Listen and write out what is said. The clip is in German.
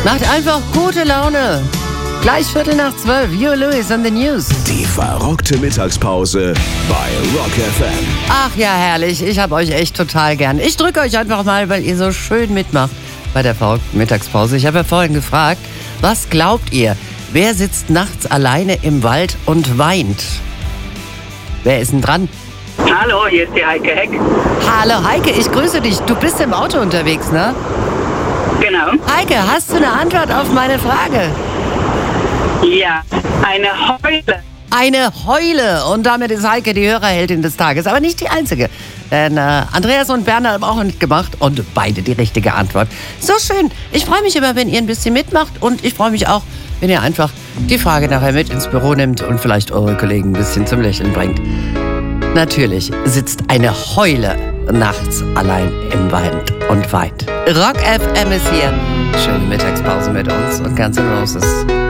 Macht einfach gute Laune. Gleich 11:45, Huey Lewis on the News. Die verrockte Mittagspause bei Rock FM. Ach ja, herrlich. Ich hab euch echt total gern. Ich drücke euch einfach mal, weil ihr so schön mitmacht bei der verrockten Mittagspause. Ich habe ja vorhin gefragt, was glaubt ihr? Wer sitzt nachts alleine im Wald und weint? Wer ist denn dran? Hallo, hier ist die Heike Heck. Hallo Heike, ich grüße dich. Du bist im Auto unterwegs, ne? Genau. Heike, hast du eine Antwort auf meine Frage? Ja, eine Heule. Eine Heule. Und damit ist Heike die Hörerheldin des Tages. Aber nicht die einzige. Denn Andreas und Berner haben auch mitgemacht und beide die richtige Antwort. So schön. Ich freue mich immer, wenn ihr ein bisschen mitmacht. Und ich freue mich auch, wenn ihr einfach die Frage nachher mit ins Büro nimmt und vielleicht eure Kollegen ein bisschen zum Lächeln bringt. Natürlich sitzt eine Heule nachts allein im Wald und weint. Rock FM ist hier. Schöne Mittagspause mit uns und Guns N' Roses.